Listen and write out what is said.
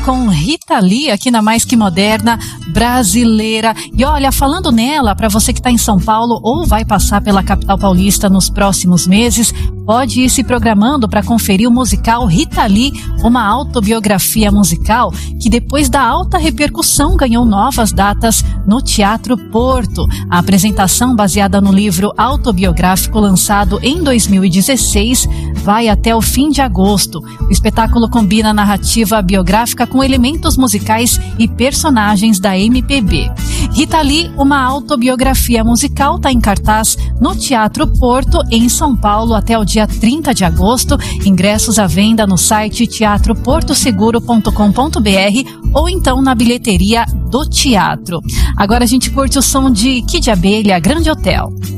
com Rita Lee aqui na Mais Que Moderna Brasileira. E olha, falando nela, para você que está em São Paulo ou vai passar pela capital paulista nos próximos meses, pode ir se programando para conferir o musical Rita Lee, uma autobiografia musical que depois da alta repercussão ganhou novas datas no Teatro Porto. A apresentação, baseada no livro autobiográfico lançado em 2016, vai até o fim de agosto. O espetáculo combina a narrativa biográfica com elementos musicais e personagens da MPB. Rita Lee, uma autobiografia musical, está em cartaz no Teatro Porto, em São Paulo, até o dia 30 de agosto. Ingressos à venda no site teatroportoseguro.com.br ou então na bilheteria do teatro. Agora a gente curte o som de Kid Abelha, Grande Hotel.